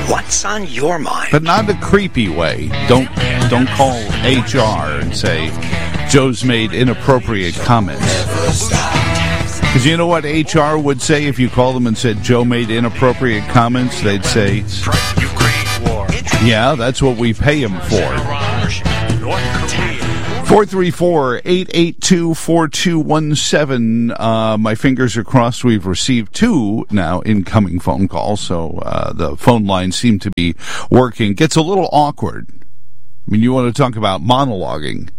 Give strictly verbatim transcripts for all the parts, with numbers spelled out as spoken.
What's on your mind? But not a creepy way. Don't don't call H R and say Joe's made inappropriate comments. Because you know what H R would say if you called them and said Joe made inappropriate comments? They'd say, yeah, that's what we pay him for. four three four, eight eight two, four two one seven. Uh, my fingers are crossed. We've received two now incoming phone calls, so uh, the phone lines seem to be working. Gets a little awkward. I mean, you want to talk about monologuing.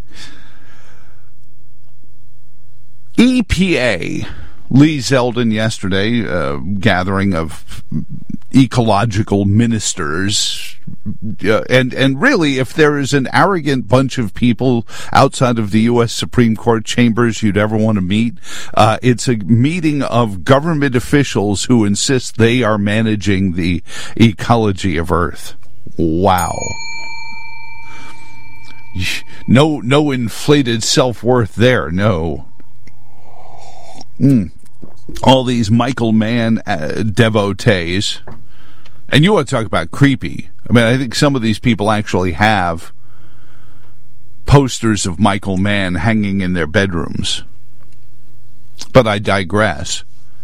E P A, Lee Zeldin yesterday, uh, gathering of ecological ministers, uh, and and really, if there is an arrogant bunch of people outside of the U S Supreme Court chambers you'd ever want to meet, uh, it's a meeting of government officials who insist they are managing the ecology of Earth. Wow. No, no inflated self-worth there, no. Mm. All these Michael Mann uh, devotees. And you want to talk about creepy. I mean, I think some of these people actually have posters of Michael Mann hanging in their bedrooms. But I digress.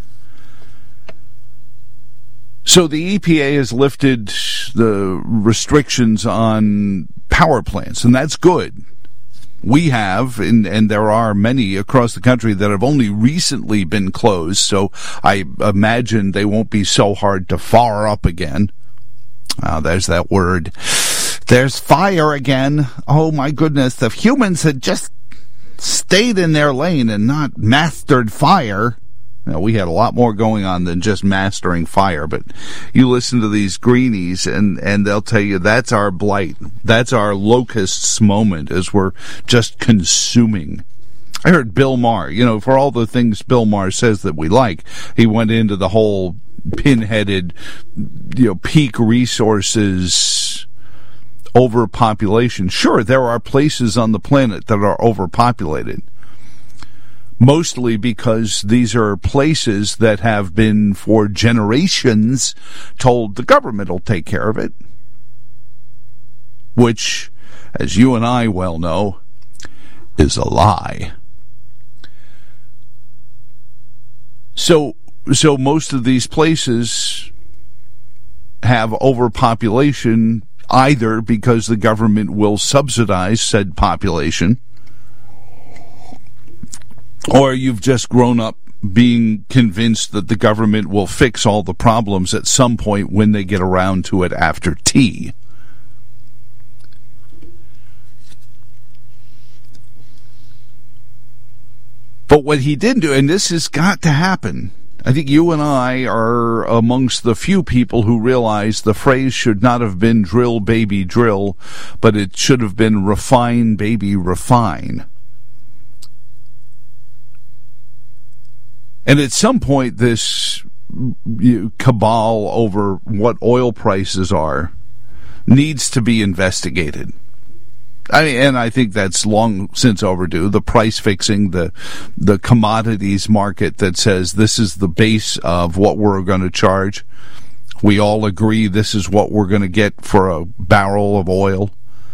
So the E P A has lifted the restrictions on power plants, and that's good. We have, and, and there are many across the country that have only recently been closed, so I imagine they won't be so hard to fire up again. Oh, there's that word. There's fire again. Oh, my goodness. If humans had just stayed in their lane and not mastered fire... Now, we had a lot more going on than just mastering fire, but you listen to these greenies and, and they'll tell you that's our blight. That's our locusts moment as we're just consuming. I heard Bill Maher, you know, for all the things Bill Maher says that we like, he went into the whole pinheaded, you know, peak resources, overpopulation. Sure, there are places on the planet that are overpopulated. Mostly because these are places that have been for generations told the government will take care of it. Which, as you and I well know, is a lie. So, so most of these places have overpopulation either because the government will subsidize said population, or you've just grown up being convinced that the government will fix all the problems at some point when they get around to it after tea. But what he didn't do, and this has got to happen, I think you and I are amongst the few people who realize the phrase should not have been drill, baby, drill, but it should have been refine, baby, refine. And at some point, this cabal over what oil prices are needs to be investigated. I mean, and I think that's long since overdue. The price fixing, the the commodities market that says this is the base of what we're going to charge. We all agree this is what we're going to get for a barrel of oil.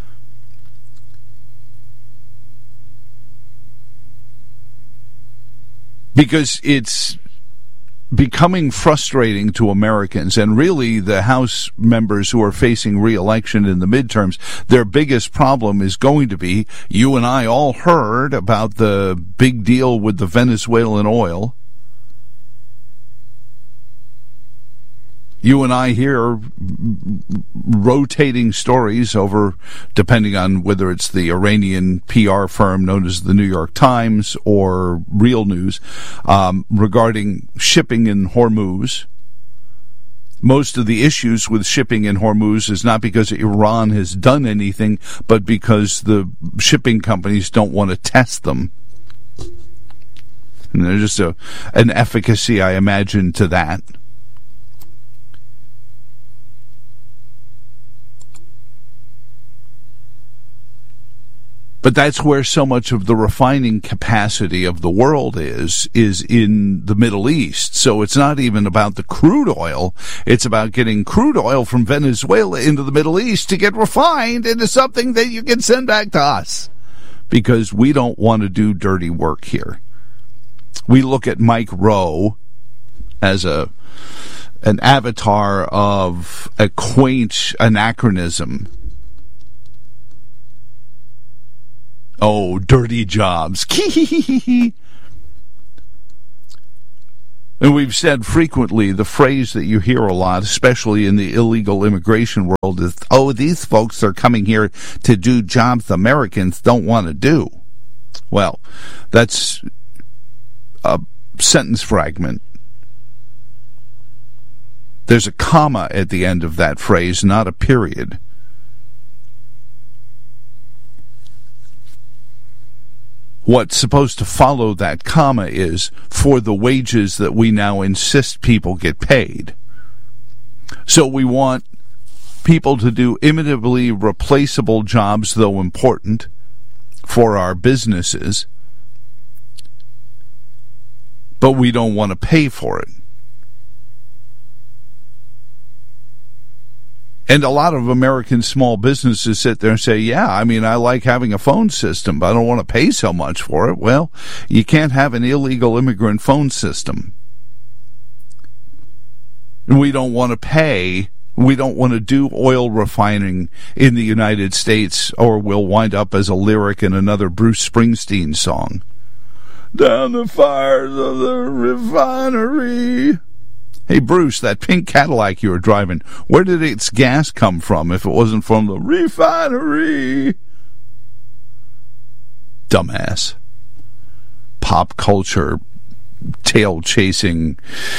Because it's becoming frustrating to Americans, and really the House members who are facing re-election in the midterms, their biggest problem is going to be, you and I all heard about the big deal with the Venezuelan oil. You and I hear rotating stories over, depending on whether it's the Iranian P R firm known as the New York Times or Real News, um, regarding shipping in Hormuz. Most of the issues with shipping in Hormuz is not because Iran has done anything, but because the shipping companies don't want to test them. And there's just a, an efficacy, I imagine, to that. But that's where so much of the refining capacity of the world is, is in the Middle East. So it's not even about the crude oil. It's about getting crude oil from Venezuela into the Middle East to get refined into something that you can send back to us. Because we don't want to do dirty work here. We look at Mike Rowe as a an avatar of a quaint anachronism. Oh, dirty jobs. And we've said frequently, the phrase that you hear a lot, especially in the illegal immigration world, is, oh, these folks are coming here to do jobs Americans don't want to do. Well, that's a sentence fragment. There's a comma at the end of that phrase, not a period. What's supposed to follow that comma is for the wages that we now insist people get paid. So we want people to do imminently replaceable jobs, though important, for our businesses, but we don't want to pay for it. And a lot of American small businesses sit there and say, yeah, I mean, I like having a phone system, but I don't want to pay so much for it. Well, you can't have an illegal immigrant phone system. And we don't want to pay, we don't want to do oil refining in the United States, or we'll wind up as a lyric in another Bruce Springsteen song. Down the fires of the refinery. Hey, Bruce, that pink Cadillac you were driving, where did its gas come from if it wasn't from the refinery? Dumbass. Pop culture, tail-chasing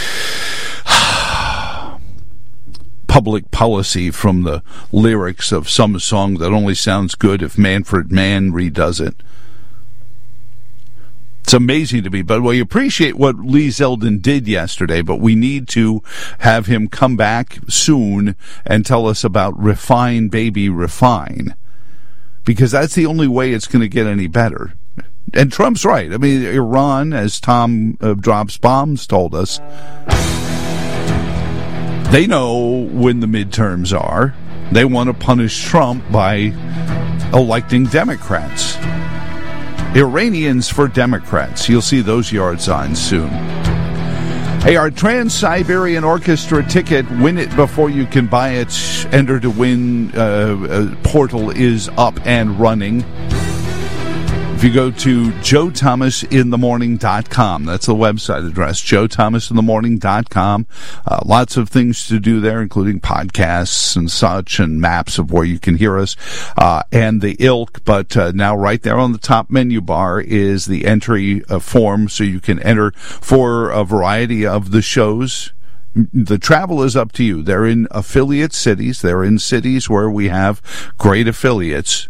public policy from the lyrics of some song that only sounds good if Manfred Mann redoes it. It's amazing to me, but we appreciate what Lee Zeldin did yesterday, but we need to have him come back soon and tell us about Refine, Baby, Refine, because that's the only way it's going to get any better. And Trump's right. I mean, Iran, as Tom uh, Drops Bombs told us, they know when the midterms are. They want to punish Trump by electing Democrats. Iranians for Democrats. You'll see those yard signs soon. Hey, our Trans-Siberian Orchestra ticket, win it before you can buy it. Enter to win uh, uh, portal is up and running. If you go to joe thomas in the morning dot com, that's the website address, joe thomas in the morning dot com. Uh, lots of things to do there, including podcasts and such, and maps of where you can hear us, uh, and the ilk. But uh, now right there on the top menu bar is the entry uh, form, so you can enter for a variety of the shows. The travel is up to you. They're in affiliate cities. They're in cities where we have great affiliates.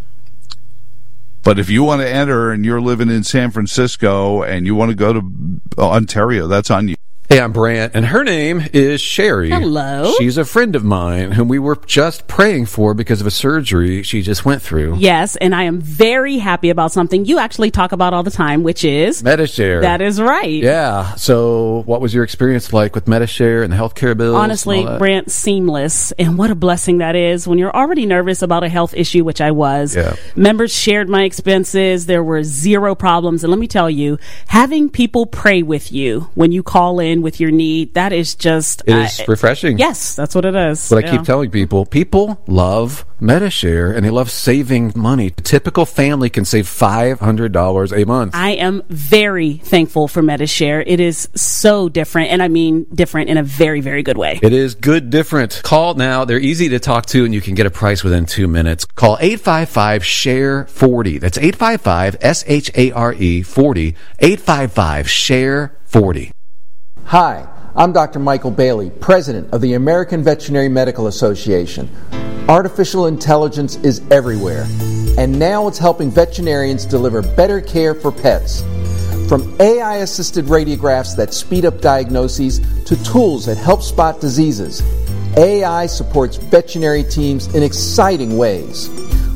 But if you want to enter and you're living in San Francisco and you want to go to Ontario, that's on you. Hey, I'm Brant, and her name is Sherry. Hello. She's a friend of mine whom we were just praying for because of a surgery she just went through. Yes, and I am very happy about something you actually talk about all the time, which is Medi-Share. That is right. Yeah. So what was your experience like with Medi-Share and the healthcare bills? Honestly, Brant, seamless. And what a blessing that is when you're already nervous about a health issue, which I was. Yeah. Members shared my expenses. There were zero problems. And let me tell you, having people pray with you when you call in with your need, that is just it is uh, refreshing. Yes, that's what it is. But yeah. I keep telling people, people love Medi-Share and they love saving money. A typical family can save five hundred dollars a month. I am very thankful for Medi-Share. It is so different, and I mean different in a very, very good way. It is good different. Call now. They're easy to talk to, and you can get a price within two minutes. Call eight five five, S H A R E, forty. That's eight five five, S H A R E, forty. eight five five, S H A R E, forty. Hi, I'm Doctor Michael Bailey, President of the American Veterinary Medical Association. Artificial intelligence is everywhere, and now it's helping veterinarians deliver better care for pets. From A I-assisted radiographs that speed up diagnoses to tools that help spot diseases, A I supports veterinary teams in exciting ways.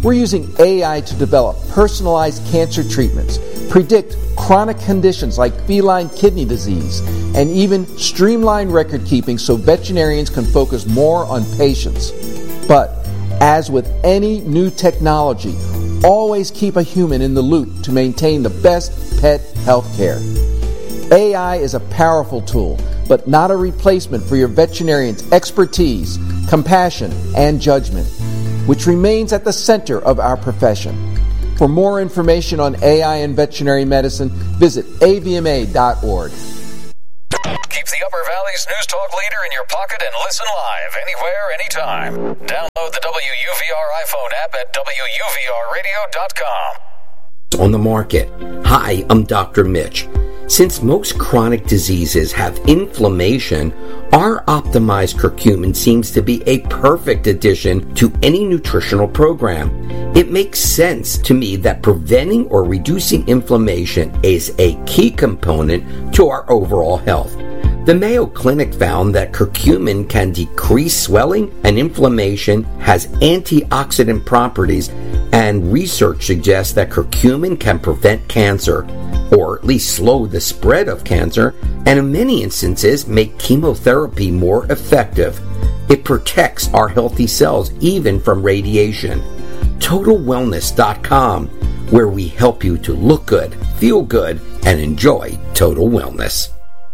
We're using A I to develop personalized cancer treatments, predict chronic conditions like feline kidney disease, and even streamline record keeping so veterinarians can focus more on patients. But as with any new technology, always keep a human in the loop to maintain the best pet health care. A I is a powerful tool, but not a replacement for your veterinarian's expertise, compassion, and judgment, which remains at the center of our profession. For more information on A I and veterinary medicine, visit A V M A dot org. Keep the Upper Valley's News Talk leader in your pocket and listen live, anywhere, anytime. Download the W U V R iPhone app at W U V R radio dot com. On the market. Hi, I'm Doctor Mitch. Since most chronic diseases have inflammation, our optimized curcumin seems to be a perfect addition to any nutritional program. It makes sense to me that preventing or reducing inflammation is a key component to our overall health. The Mayo Clinic found that curcumin can decrease swelling and inflammation, has antioxidant properties, and research suggests that curcumin can prevent cancer, or at least slow the spread of cancer, and in many instances make chemotherapy more effective. It protects our healthy cells even from radiation. Total Wellness dot com, where we help you to look good, feel good, and enjoy total wellness.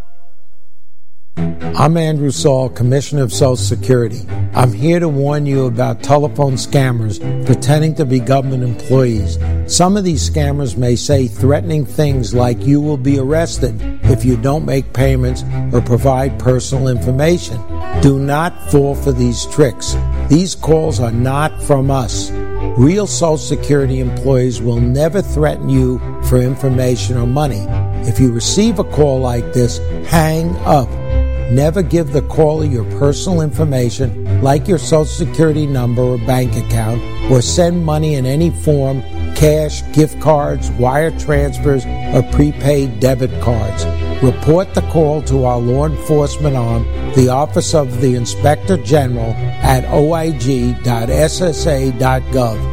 I'm Andrew Saul, Commissioner of Social Security. I'm here to warn you about telephone scammers pretending to be government employees. Some of these scammers may say threatening things like you will be arrested if you don't make payments or provide personal information. Do not fall for these tricks. These calls are not from us. Real Social Security employees will never threaten you for information or money. If you receive a call like this, hang up. Never give the caller your personal information, like your Social Security number or bank account, or send money in any form, cash, gift cards, wire transfers, or prepaid debit cards. Report the call to our law enforcement arm, the Office of the Inspector General, at O I G dot S S A dot gov.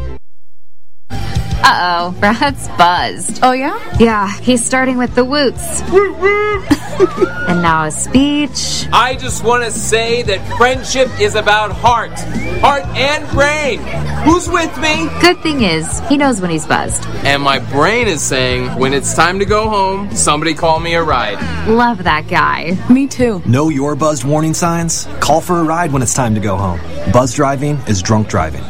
Uh-oh, Brad's buzzed. Oh, yeah? Yeah, he's starting with the woots. And now a speech. I just want to say that friendship is about heart. Heart and brain. Who's with me? Good thing is, he knows when he's buzzed. And my brain is saying, when it's time to go home, somebody call me a ride. Love that guy. Me too. Know your buzzed warning signs? Call for a ride when it's time to go home. Buzz driving is drunk driving.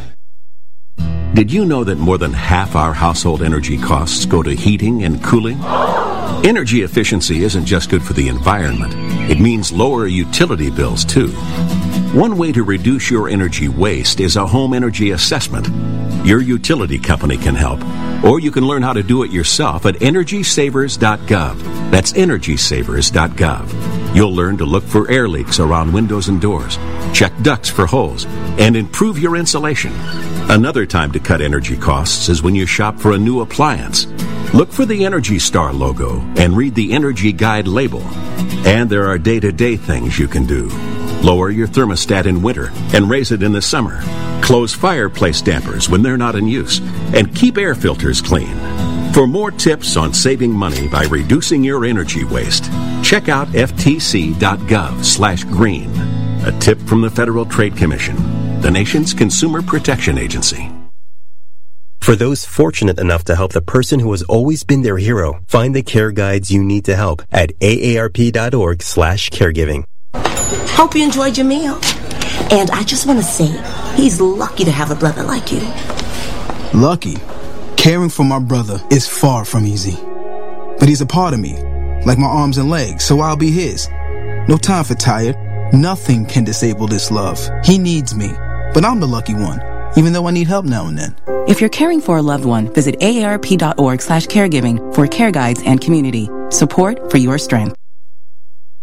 Did you know that more than half our household energy costs go to heating and cooling? Energy efficiency isn't just good for the environment. It means lower utility bills, too. One way to reduce your energy waste is a home energy assessment. Your utility company can help, or you can learn how to do it yourself at energy savers dot gov. That's energy savers dot gov. You'll learn to look for air leaks around windows and doors, check ducts for holes, and improve your insulation. Another time to cut energy costs is when you shop for a new appliance. Look for the Energy Star logo and read the Energy Guide label. And there are day-to-day things you can do. Lower your thermostat in winter and raise it in the summer. Close fireplace dampers when they're not in use. And keep air filters clean. For more tips on saving money by reducing your energy waste, check out F T C dot gov slash green. A tip from the Federal Trade Commission, the nation's consumer protection agency. For those fortunate enough to help the person who has always been their hero, find the care guides you need to help at A A R P dot org slash caregiving. Hope you enjoyed your meal. And I just want to say, he's lucky to have a brother like you. Lucky? Caring for my brother is far from easy. But he's a part of me, like my arms and legs, so I'll be his. No time for tired. Nothing can disable this love. He needs me, but I'm the lucky one, even though I need help now and then. If you're caring for a loved one, visit A A R P dot org slash caregiving for care guides and community. Support for your strength.